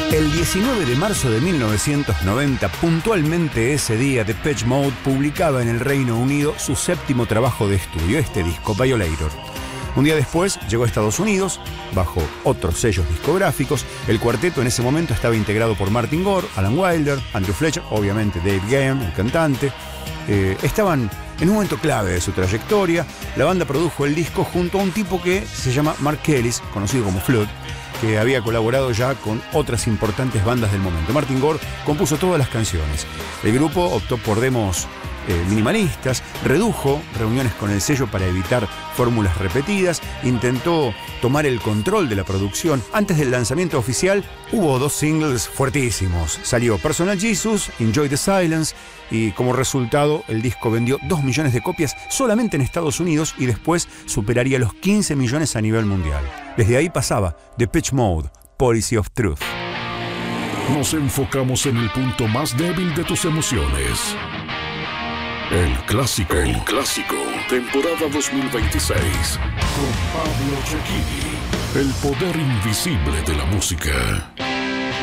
El 19 de marzo de 1990, puntualmente ese día, Depeche Mode publicaba en el Reino Unido su séptimo trabajo de estudio, este disco, Violator. Un día después llegó a Estados Unidos, bajo otros sellos discográficos. El cuarteto en ese momento estaba integrado por Martin Gore, Alan Wilder, Andrew Fletcher, obviamente Dave Gahan, el cantante. Estaban en un momento clave de su trayectoria. La banda produjo el disco junto a un tipo que se llama Mark Ellis, conocido como Flood, que había colaborado ya con otras importantes bandas del momento. Martin Gore compuso todas las canciones. El grupo optó por demos minimalistas, redujo reuniones con el sello para evitar fórmulas repetidas, intentó tomar el control de la producción. Antes del lanzamiento oficial hubo 2 singles fuertísimos. Salió Personal Jesus, Enjoy the Silence, y como resultado el disco vendió 2 millones de copias solamente en Estados Unidos y después superaría los 15 millones a nivel mundial. Desde ahí pasaba Depeche Mode, Policy of Truth. Nos enfocamos en el punto más débil de tus emociones. El clásico, temporada 2026, con Pablo Cecchini, el poder invisible de la música.